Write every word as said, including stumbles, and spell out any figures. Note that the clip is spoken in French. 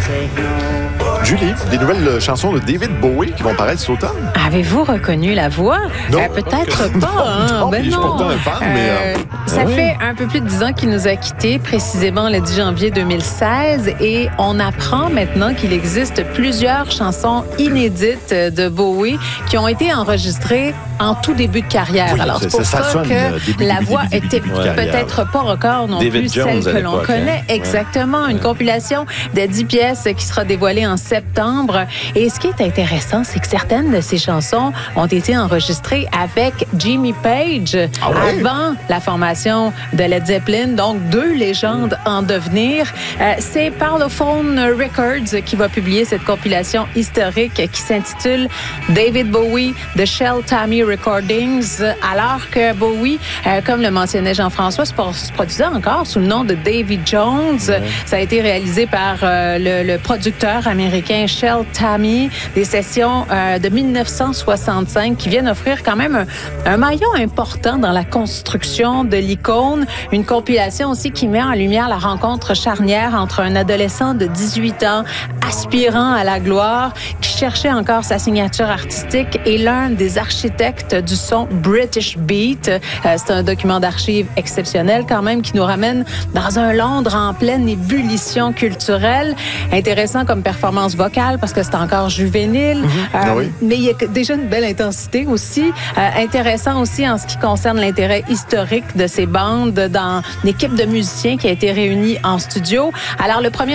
Julie, des nouvelles chansons de David Bowie qui vont paraître cet automne? Avez-vous reconnu la voix? Non. Euh, peut-être pas, hein? Non, ben puis je suis non. pourtant un fan, mais, euh, ça oui. fait un peu plus de dix ans qu'il nous a quittés, précisément le dix janvier deux mille seize, et on apprend maintenant qu'il existe plusieurs chansons inédites de Bowie qui ont été enregistrées en tout début de carrière. Oui, Alors, c'est ça- pour ça ça, sonne, que euh, début, la début, voix début, était début de carrière. peut-être pas encore non David plus Jones celle à que l'on l'époque, connaît. hein? Exactement, une compilation de dix pièces qui sera dévoilée en septembre. Et ce qui est intéressant, c'est que certaines de ces chansons ont été enregistrées avec Jimmy Page Ah ouais? avant la formation de Led Zeppelin, donc deux légendes en devenir. Euh, c'est Parlophone Records qui va publier cette compilation historique qui s'intitule David Bowie, The Shel Tammy Recordings, alors que Bowie, euh, comme le mentionnait Jean-François, se se produisait encore sous le nom de Davy Jones. Ouais. Ça a été réalisé par euh, le, le producteur américain Shel Tammy, des sessions euh, de mille neuf cent soixante-cinq qui viennent offrir quand même un, un maillon important dans la construction de l'icône. Une compilation aussi qui met en lumière la rencontre charnière entre un adolescent de dix-huit ans aspirant à la gloire, qui cherchait encore sa signature artistique, et l'un des architectes du son British Beat. Euh, c'est un document d'archives exceptionnel quand même qui nous ramène dans un Londres en pleine ébullition culturelle. Intéressant comme performance vocale parce que c'est encore juvénile, mmh. euh, ah oui. mais il y a déjà une belle intensité aussi. Euh, intéressant aussi en ce qui concerne l'intérêt historique de ces bandes dans l'équipe de musiciens qui a été réunie en studio. Alors le premier